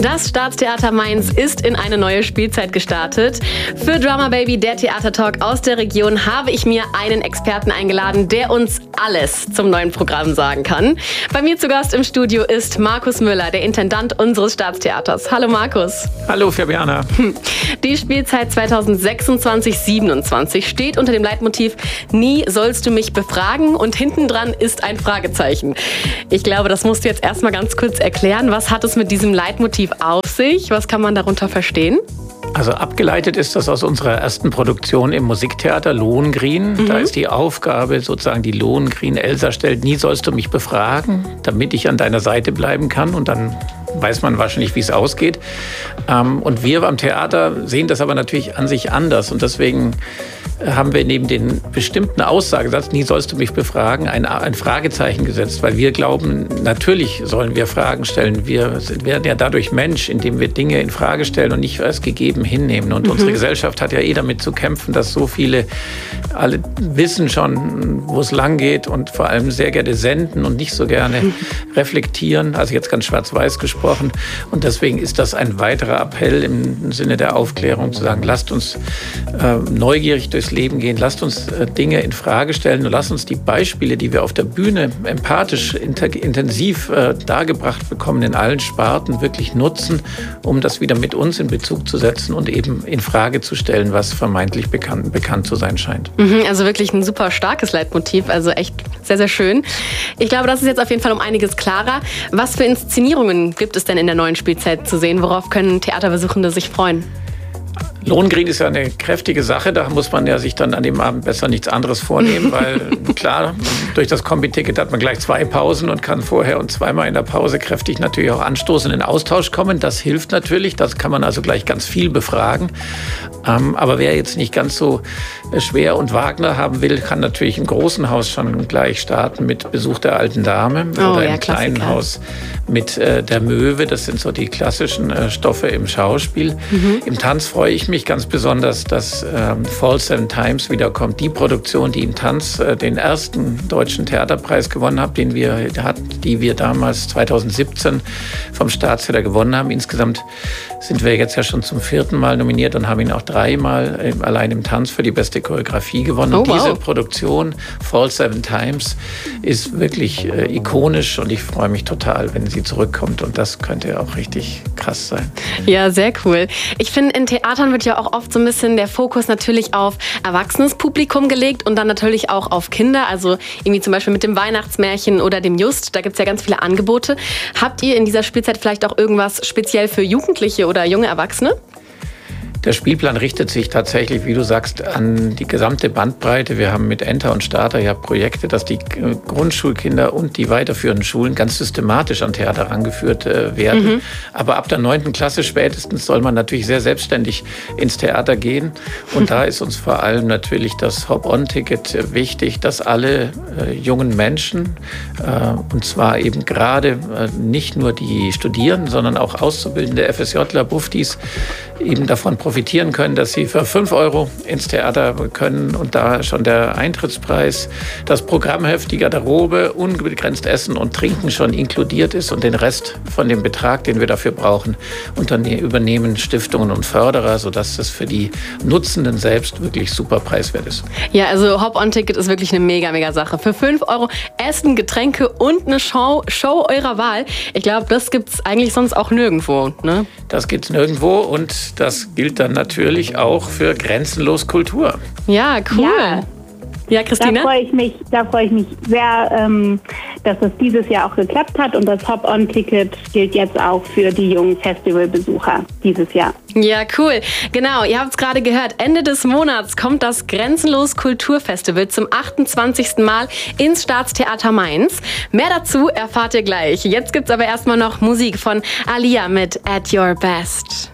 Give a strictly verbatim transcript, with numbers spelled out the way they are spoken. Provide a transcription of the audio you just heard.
Das Staatstheater Mainz ist in eine neue Spielzeit gestartet. Für Drama Baby, der Theatertalk aus der Region, habe ich mir einen Experten eingeladen, der uns alles zum neuen Programm sagen kann. Bei mir zu Gast im Studio ist Markus Müller, der Intendant unseres Staatstheaters. Hallo Markus. Hallo Fabiana. Die Spielzeit zweitausendsechsundzwanzig siebenundzwanzig steht unter dem Leitmotiv Nie sollst du mich befragen und hinten dran ist ein Fragezeichen. Ich glaube, das musst du jetzt erstmal ganz kurz erklären. Was hat es mit diesem Leitmotiv auf sich? Was kann man darunter verstehen? Also abgeleitet ist das aus unserer ersten Produktion im Musiktheater Lohengrin. Mhm. Da ist die Aufgabe sozusagen, die Lohengrin Elsa stellt, nie sollst du mich befragen, damit ich an deiner Seite bleiben kann. Und dann weiß man wahrscheinlich, wie es ausgeht. Und wir am Theater sehen das aber natürlich an sich anders. Und deswegen haben wir neben den bestimmten Aussagesatz, nie sollst du mich befragen, ein, ein Fragezeichen gesetzt. Weil wir glauben, natürlich sollen wir Fragen stellen. Wir werden ja dadurch Mensch, indem wir Dinge in Frage stellen und nicht als gegeben hinnehmen. Und mhm. unsere Gesellschaft hat ja eh damit zu kämpfen, dass so viele alle wissen schon, wo es lang geht und vor allem sehr gerne senden und nicht so gerne mhm. reflektieren. Also jetzt ganz schwarz-weiß gesprochen. Und deswegen ist das ein weiterer Appell im Sinne der Aufklärung, zu sagen, lasst uns äh, neugierig durchs Leben gehen, lasst uns äh, Dinge in Frage stellen und lasst uns die Beispiele, die wir auf der Bühne empathisch, intensiv äh, dargebracht bekommen, in allen Sparten wirklich nutzen, um das wieder mit uns in Bezug zu setzen und eben in Frage zu stellen, was vermeintlich bekannt, bekannt zu sein scheint. Mhm, also wirklich ein super starkes Leitmotiv, also echt sehr, sehr schön. Ich glaube, das ist jetzt auf jeden Fall um einiges klarer. Was für Inszenierungen gibt es denn in der neuen Spielzeit zu sehen? Worauf können Theaterbesuchende sich freuen? Lohengrin ist ja eine kräftige Sache, da muss man ja sich dann an dem Abend besser nichts anderes vornehmen, weil klar, durch das Kombi-Ticket hat man gleich zwei Pausen und kann vorher und zweimal in der Pause kräftig natürlich auch anstoßen, in den Austausch kommen. Das hilft natürlich, das kann man also gleich ganz viel befragen. Ähm, aber wer jetzt nicht ganz so schwer und Wagner haben will, kann natürlich im großen Haus schon gleich starten mit Besuch der alten Dame oh, oder ja, im kleinen Klassiker. Haus mit äh, der Möwe. Das sind so die klassischen äh, Stoffe im Schauspiel. Mhm. Im Tanz freue ich mich ganz besonders, dass ähm, Fall Seven Times wiederkommt. Die Produktion, die im Tanz äh, den ersten deutschen Theaterpreis gewonnen hat, den wir hatten, die wir damals zweitausendsiebzehn vom Staatstheater gewonnen haben. Insgesamt sind wir jetzt ja schon zum vierten Mal nominiert und haben ihn auch dreimal äh, allein im Tanz für die beste Choreografie gewonnen. Oh, und diese wow. Produktion, Fall Seven Times, ist wirklich äh, ikonisch und ich freue mich total, wenn sie zurückkommt. Und das könnte auch richtig krass sein. Ja, sehr cool. Ich finde, in Theatern wird ja auch oft so ein bisschen der Fokus natürlich auf erwachsenes Publikum gelegt und dann natürlich auch auf Kinder. Also irgendwie zum Beispiel mit dem Weihnachtsmärchen oder dem Just. Da gibt es ja ganz viele Angebote. Habt ihr in dieser Spielzeit vielleicht auch irgendwas speziell für Jugendliche oder junge Erwachsene? Der Spielplan richtet sich tatsächlich, wie du sagst, an die gesamte Bandbreite. Wir haben mit Enter und Starter ja Projekte, dass die Grundschulkinder und die weiterführenden Schulen ganz systematisch an Theater rangeführt äh, werden. Mhm. Aber ab der neunten Klasse spätestens soll man natürlich sehr selbstständig ins Theater gehen. Und mhm. da ist uns vor allem natürlich das Hop-on-Ticket wichtig, dass alle äh, jungen Menschen, äh, und zwar eben gerade äh, nicht nur die Studierenden, sondern auch auszubildende FSJler, Buftis, eben davon profitieren können, dass sie für fünf Euro ins Theater können und da schon der Eintrittspreis, das Programmheft, die Garderobe, unbegrenzt Essen und Trinken schon inkludiert ist und den Rest von dem Betrag, den wir dafür brauchen, und dann übernehmen Stiftungen und Förderer, sodass das für die Nutzenden selbst wirklich super preiswert ist. Ja, also Hop-on-Ticket ist wirklich eine mega, mega Sache. Für fünf Euro Essen, Getränke und eine Show, Show eurer Wahl. Ich glaube, das gibt es eigentlich sonst auch nirgendwo, ne? Das gibt es nirgendwo und das gilt dann natürlich auch für Grenzenlos Kultur. Ja, cool. Ja, ja Christine? Da freue ich mich, da freue ich mich sehr, ähm, dass das dieses Jahr auch geklappt hat. Und das Hop-on-Ticket gilt jetzt auch für die jungen Festivalbesucher dieses Jahr. Ja, cool. Genau, ihr habt es gerade gehört. Ende des Monats kommt das Grenzenlos Kulturfestival zum achtundzwanzigsten Mal ins Staatstheater Mainz. Mehr dazu erfahrt ihr gleich. Jetzt gibt's aber erstmal noch Musik von Alia mit At Your Best.